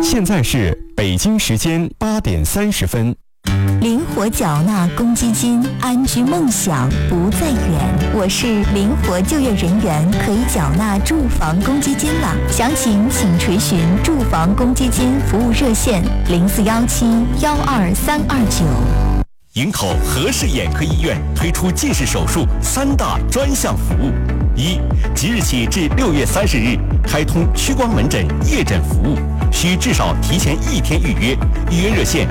现在是北京时间8点30分。 灵活缴纳公积金，安居梦想不再远。我是灵活就业人员，可以缴纳住房公积金了。详情请垂询住房公积金服务热线0417-12329。 营口和氏眼科医院推出近视手术3大专项服务：一，即日起至6月30日开通屈光门诊夜诊服务，需至少提前1天预约，预约热线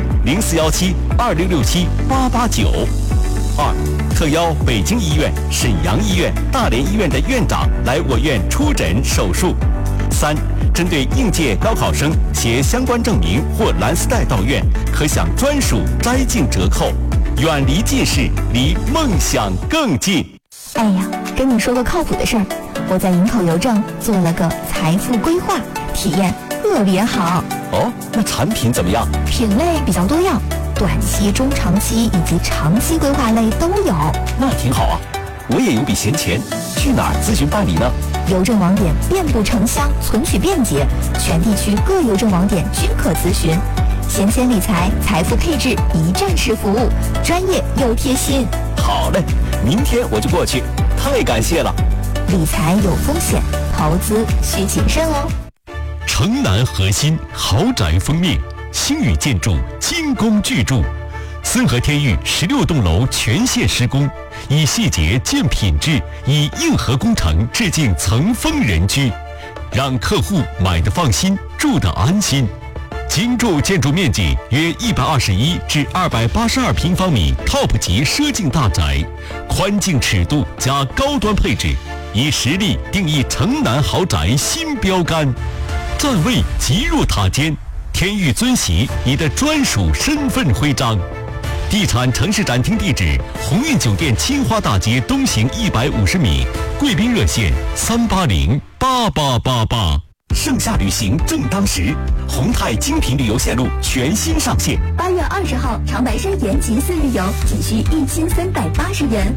0417-2667-889。2，特邀北京医院、沈阳医院、大连医院的院长来我院出诊手术。3，针对应届高考生携相关证明或蓝丝带到院，可享专属摘镜折扣。远离近视，离梦想更近。 哎呀，跟你说个靠谱的事儿，我在营口邮政做了个财富规划，体验特别好。 哦，那产品怎么样？ 品类比较多样，短期、中长期以及长期规划类都有。 那挺好啊，我也有笔闲钱，去哪儿咨询办理呢？ 邮政网点遍布城乡，存取便捷，全地区各邮政网点均可咨询。闲钱理财、财富配置一站式服务，专业又贴心。 好嘞，明天我就过去，太感谢了。 理财有风险，投资需谨慎哦。 城南核心豪宅封面，星宇建筑精工巨筑，森河天域16栋楼全线施工，以细节见品质，以硬核工程致敬层峰人居，让客户买得放心，住得安心。精筑建筑面积约121至282平方米 ，TOP 级奢境大宅，宽净尺度加高端配置，以实力定义城南豪宅新标杆。站位极入塔尖，天域尊玺你的专属身份徽章。地产城市展厅地址：鸿运酒店青花大街东行150米，贵宾热线3808888。盛夏旅行正当时，宏泰精品旅游线路全新上线。 8月20号，长白山延吉4日游仅需1380元。